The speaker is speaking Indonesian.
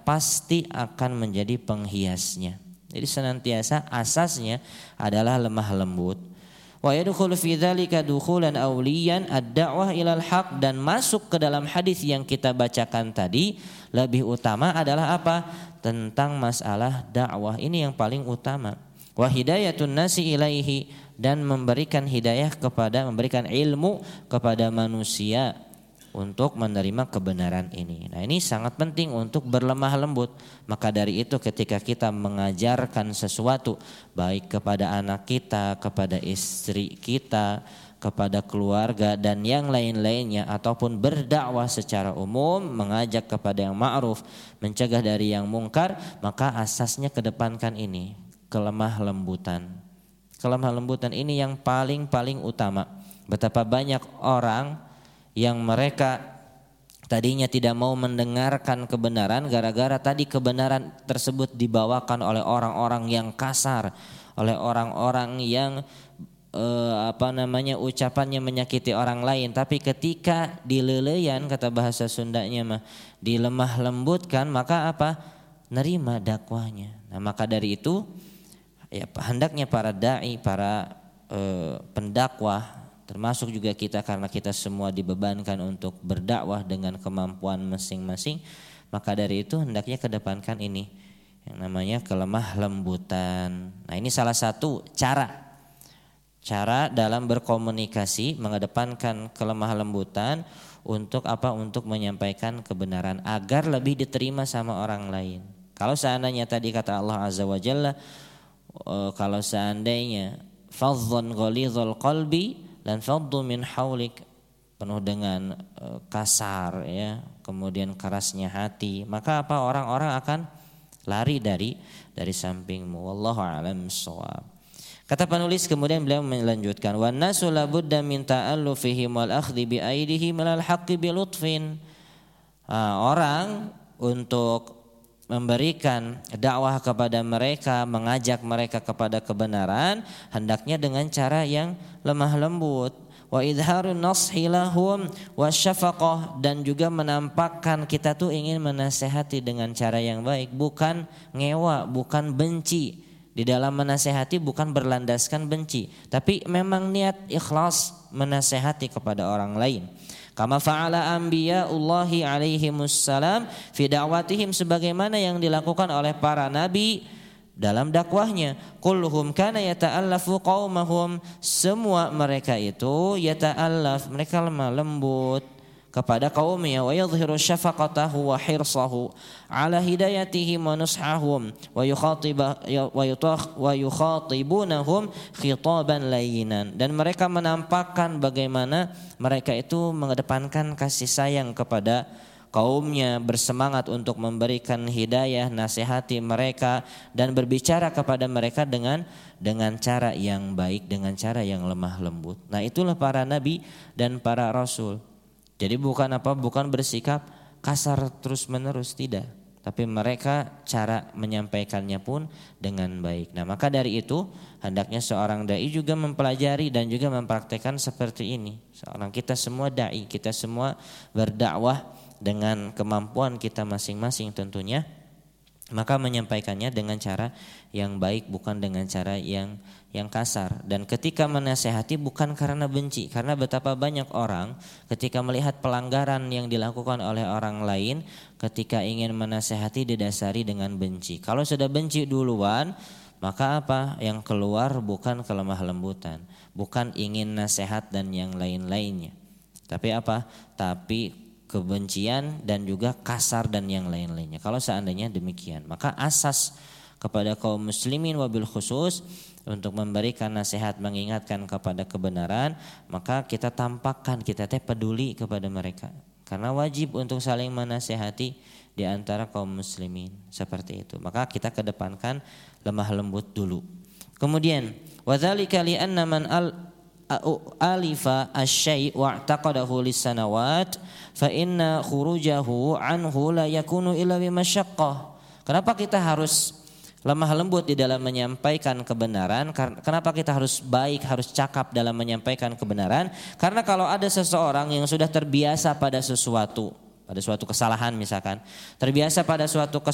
pasti akan menjadi penghiasnya. Jadi senantiasa asasnya adalah lemah lembut. Wa yadkhulu fi dzalika dukhulan awliyan ad-da'wah ilal haq, dan masuk ke dalam hadis yang kita bacakan tadi lebih utama adalah apa? Tentang masalah dakwah, ini yang paling utama. Wa hidayatun nasi ilaihi, dan memberikan hidayah memberikan ilmu kepada manusia untuk menerima kebenaran ini. Nah, ini sangat penting untuk berlemah lembut. Maka dari itu ketika kita mengajarkan sesuatu baik kepada anak kita, kepada istri kita, kepada keluarga dan yang lain-lainnya, ataupun berdakwah secara umum, mengajak kepada yang ma'ruf, mencegah dari yang mungkar, maka asasnya kedepankan ini, kelemah lembutan. Kelemah lembutan ini yang paling utama. Betapa banyak orang yang mereka tadinya tidak mau mendengarkan kebenaran gara-gara tadi kebenaran tersebut dibawakan oleh orang-orang yang kasar, oleh orang-orang yang ucapannya menyakiti orang lain. Tapi ketika dileleyan, kata bahasa Sundanya mah, dilemah lembutkan, maka apa? Nerima dakwahnya. Nah, maka dari itu ya hendaknya para dai, para pendakwah, termasuk juga kita, karena kita semua dibebankan untuk berdakwah dengan kemampuan masing-masing, maka dari itu hendaknya kedepankan ini yang namanya kelemah lembutan. Nah, ini salah satu cara dalam berkomunikasi, mengedepankan kelemah lembutan untuk apa? Untuk menyampaikan kebenaran agar lebih diterima sama orang lain. Kalau seandainya tadi kata Allah Azza wa Jalla, kalau seandainya fadhdhan ghalidhal qalbi dan faddu min haulik, penuh dengan kasar ya, kemudian kerasnya hati, maka apa? Orang-orang akan lari dari sampingmu. Wallahu a'lam bissawab. Kata penulis kemudian beliau melanjutkan, wan nasu la budda min ta'allufihim wal akhdhi bi aidihim alal haqqi bi lutfin. Orang untuk memberikan dakwah kepada mereka, mengajak mereka kepada kebenaran, hendaknya dengan cara yang lemah lembut. Wa idharun nashi lahum wasyafaqah, dan juga menampakkan kita tuh ingin menasehati dengan cara yang baik, bukan ngewa, bukan benci. Di dalam menasehati bukan berlandaskan benci, tapi memang niat ikhlas menasehati kepada orang lain. Kama fa'ala anbiya'ullahi alaihimussalam fi da'watihim, sebagaimana yang dilakukan oleh para nabi dalam dakwahnya. Kulluhum kana yata'allafu qaumahum, semua mereka itu yata'allaf, mereka lemah lembut kepada kaumnya, wa yadhhiru syafaqatahu wa hirsahu ala hidayatihim wa nushahum wa yukhatibunahum khitaban layyinan, dan mereka menampakkan bagaimana mereka itu mengedepankan kasih sayang kepada kaumnya, bersemangat untuk memberikan hidayah, nasihati mereka dan berbicara kepada mereka dengan cara yang baik, dengan cara yang lemah lembut. Nah, itulah para nabi dan para rasul. Jadi bukan bersikap kasar terus menerus, tidak, tapi mereka cara menyampaikannya pun dengan baik. Nah, maka dari itu hendaknya seorang dai juga mempelajari dan juga mempraktekkan seperti ini. Seorang kita semua dai, kita semua berdakwah dengan kemampuan kita masing-masing tentunya, maka menyampaikannya dengan cara yang baik, bukan dengan cara yang kasar. Dan ketika menasehati bukan karena benci, karena betapa banyak orang ketika melihat pelanggaran yang dilakukan oleh orang lain, ketika ingin menasehati didasari dengan benci. Kalau sudah benci duluan, maka apa? Yang keluar bukan kelemah lembutan, bukan ingin nasihat dan yang lain-lainnya, tapi apa? Tapi kebencian dan juga kasar dan yang lain-lainnya. Kalau seandainya demikian, maka asas kepada kaum muslimin wabil khusus untuk memberikan nasihat, mengingatkan kepada kebenaran, maka kita tampakkan kita peduli kepada mereka, karena wajib untuk saling menasihati di antara kaum muslimin seperti itu. Maka kita kedepankan lemah lembut dulu. Kemudian wadzalika li anna man alifa asy-syai' wa i'taqadahu lis-sanawat fa inna khurujahu anhu la yakunu illa bi masyaqqah. Kenapa kita harus lemah lembut di dalam menyampaikan kebenaran? Kenapa kita harus baik, harus cakap dalam menyampaikan kebenaran? Karena kalau ada seseorang yang sudah terbiasa pada suatu kesalahan misalkan, terbiasa pada suatu